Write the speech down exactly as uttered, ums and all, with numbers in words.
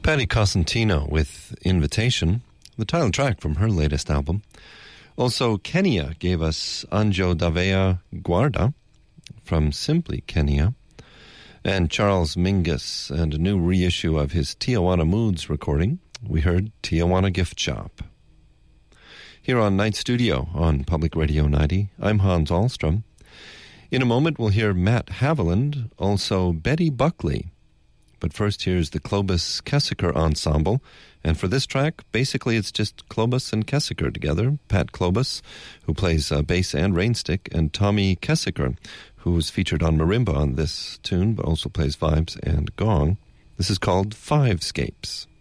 Patty Cosentino with Invitation, the title track from her latest album. Also, Kenya gave us Anjo Davea Guarda from Simply Kenya, and Charles Mingus and a new reissue of his Tijuana Moods recording. We heard Tijuana Gift Shop. Here on Night Studio on Public Radio ninety, I'm Hans Ahlstrom. In a moment, we'll hear Matt Haviland, also Betty Buckley. But first, here's the Clovis Kessiker Ensemble. And for this track, basically it's just Clovis and Kessiker together. Pat Clovis, who plays uh, bass and rainstick, and Tommy Kessiker, who's featured on marimba on this tune, but also plays vibes and gong. This is called Fivescapes.